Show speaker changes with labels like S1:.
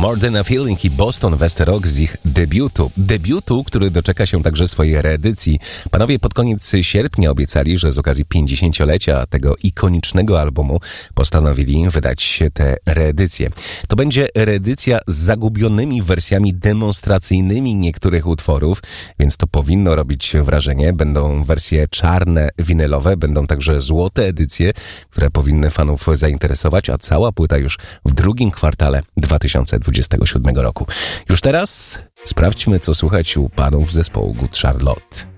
S1: More Than a Feeling i Boston West Rock z ich debiutu, który doczeka się także swojej reedycji. Panowie pod koniec sierpnia obiecali, że z okazji 50-lecia tego ikonicznego albumu postanowili wydać tę reedycję. To będzie reedycja z zagubionymi wersjami demonstracyjnymi niektórych utworów, więc to powinno robić wrażenie. Będą wersje czarne, winylowe, będą także złote edycje, które powinny fanów zainteresować, a cała płyta już w drugim kwartale 2027 roku. Już teraz sprawdźmy, co słychać u panów zespołu Good Charlotte.